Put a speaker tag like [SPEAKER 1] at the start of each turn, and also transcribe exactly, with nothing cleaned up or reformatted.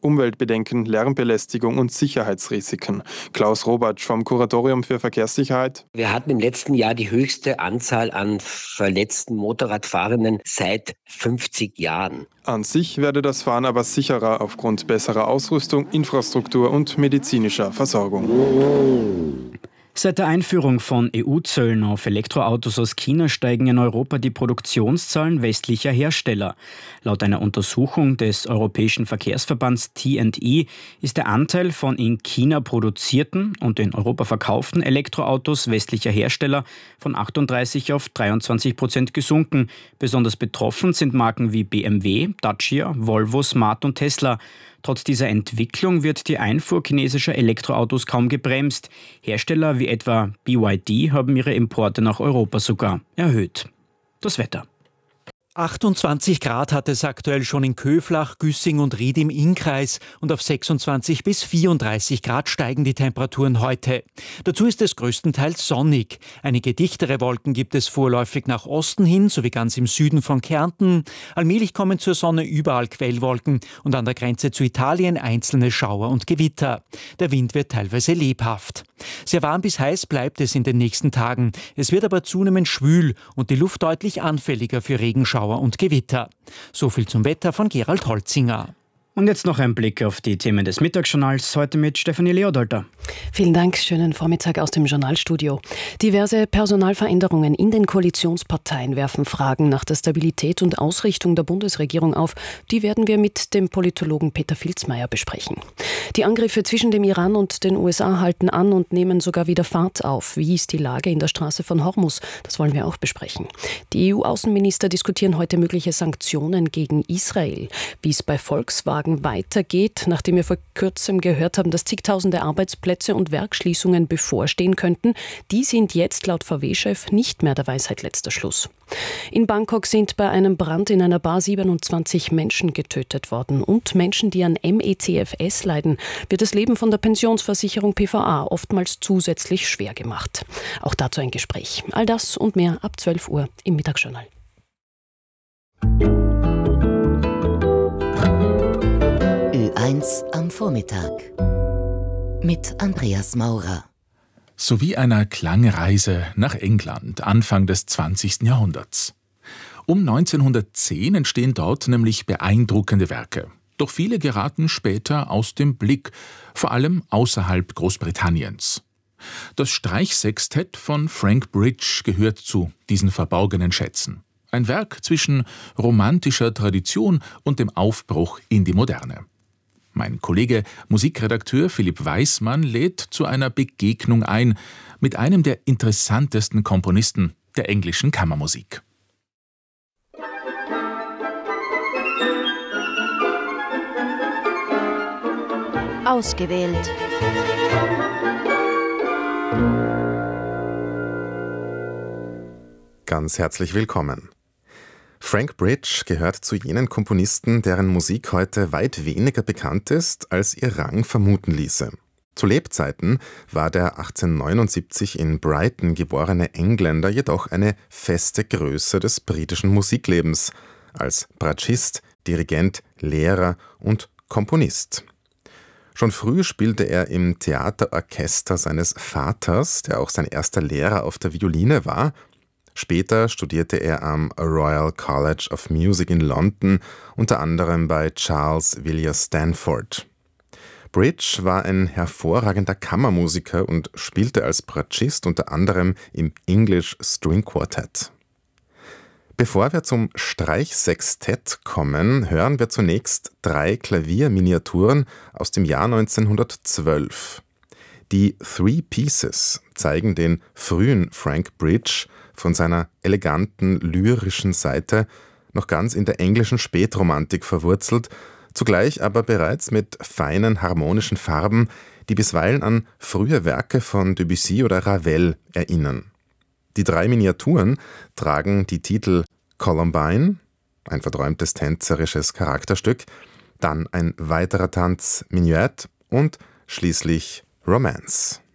[SPEAKER 1] Umweltbedenken, Lärmbelästigung und Sicherheitsrisiken. Klaus Robatsch vom Kuratorium für Verkehrssicherheit.
[SPEAKER 2] Wir hatten im letzten Jahr die höchste Anzahl an verletzten Motorradfahrenden seit fünfzig Jahren.
[SPEAKER 1] An sich werde das Fahren aber sicherer aufgrund besserer Ausrüstung, Infrastruktur und medizinischer Versorgung.
[SPEAKER 3] Seit der Einführung von E U-Zöllen auf Elektroautos aus China steigen in Europa die Produktionszahlen westlicher Hersteller. Laut einer Untersuchung des Europäischen Verkehrsverbands T and E ist der Anteil von in China produzierten und in Europa verkauften Elektroautos westlicher Hersteller von achtunddreißig auf dreiundzwanzig Prozent gesunken. Besonders betroffen sind Marken wie B M W, Dacia, Volvo, Smart und Tesla. Trotz dieser Entwicklung wird die Einfuhr chinesischer Elektroautos kaum gebremst. Hersteller wie etwa B Y D haben ihre Importe nach Europa sogar erhöht. Das Wetter.
[SPEAKER 4] achtundzwanzig Grad hat es aktuell schon in Köflach, Güssing und Ried im Innkreis und auf sechsundzwanzig bis vierunddreißig Grad steigen die Temperaturen heute. Dazu ist es größtenteils sonnig. Einige dichtere Wolken gibt es vorläufig nach Osten hin, sowie ganz im Süden von Kärnten. Allmählich kommen zur Sonne überall Quellwolken und an der Grenze zu Italien einzelne Schauer und Gewitter. Der Wind wird teilweise lebhaft. Sehr warm bis heiß bleibt es in den nächsten Tagen. Es wird aber zunehmend schwül und die Luft deutlich anfälliger für Regenschauer und Gewitter. So viel zum Wetter von Gerald Holzinger.
[SPEAKER 3] Und jetzt noch ein Blick auf die Themen des Mittagsjournals, heute mit Stefanie Leodolter.
[SPEAKER 5] Vielen Dank, schönen Vormittag aus dem Journalstudio. Diverse Personalveränderungen in den Koalitionsparteien werfen Fragen nach der Stabilität und Ausrichtung der Bundesregierung auf. Die werden wir mit dem Politologen Peter Filzmeier besprechen. Die Angriffe zwischen dem Iran und den U S A halten an und nehmen sogar wieder Fahrt auf. Wie ist die Lage in der Straße von Hormuz? Das wollen wir auch besprechen. Die E U-Außenminister diskutieren heute mögliche Sanktionen gegen Israel. Wie es bei Volkswagen weitergeht, nachdem wir vor kurzem gehört haben, dass zigtausende Arbeitsplätze und Werksschließungen bevorstehen könnten, die sind jetzt laut V W-Chef nicht mehr der Weisheit letzter Schluss. In Bangkok sind bei einem Brand in einer Bar siebenundzwanzig Menschen getötet worden und Menschen, die an M E C F S leiden, wird das Leben von der Pensionsversicherung P V A oftmals zusätzlich schwer gemacht. Auch dazu ein Gespräch. All das und mehr ab zwölf Uhr im Mittagsjournal.
[SPEAKER 6] Ö eins am Vormittag mit Andreas Maurer.
[SPEAKER 7] Sowie einer Klangreise nach England Anfang des zwanzigsten Jahrhunderts. Um neunzehnhundertzehn entstehen dort nämlich beeindruckende Werke. Doch viele geraten später aus dem Blick, vor allem außerhalb Großbritanniens. Das Streichsextett von Frank Bridge gehört zu diesen verborgenen Schätzen. Ein Werk zwischen romantischer Tradition und dem Aufbruch in die Moderne. Mein Kollege, Musikredakteur Philipp Weismann, lädt zu einer Begegnung ein mit einem der interessantesten Komponisten der englischen Kammermusik.
[SPEAKER 6] Ausgewählt.
[SPEAKER 8] Ganz herzlich willkommen. Frank Bridge gehört zu jenen Komponisten, deren Musik heute weit weniger bekannt ist, als ihr Rang vermuten ließe. Zu Lebzeiten war der achtzehnhundertneunundsiebzig in Brighton geborene Engländer jedoch eine feste Größe des britischen Musiklebens, als Bratschist, Dirigent, Lehrer und Komponist. Schon früh spielte er im Theaterorchester seines Vaters, der auch sein erster Lehrer auf der Violine war. Später studierte er am Royal College of Music in London, unter anderem bei Charles Villiers Stanford. Bridge war ein hervorragender Kammermusiker und spielte als Bratschist unter anderem im English String Quartet. Bevor wir zum Streichsextett kommen, hören wir zunächst drei Klavierminiaturen aus dem Jahr neunzehnhundertzwölf. Die Three Pieces zeigen den frühen Frank Bridge von seiner eleganten, lyrischen Seite, noch ganz in der englischen Spätromantik verwurzelt, zugleich aber bereits mit feinen harmonischen Farben, die bisweilen an frühe Werke von Debussy oder Ravel erinnern. Die drei Miniaturen tragen die Titel Columbine, ein verträumtes tänzerisches Charakterstück, dann ein weiterer Tanz Minuet und schließlich Romance.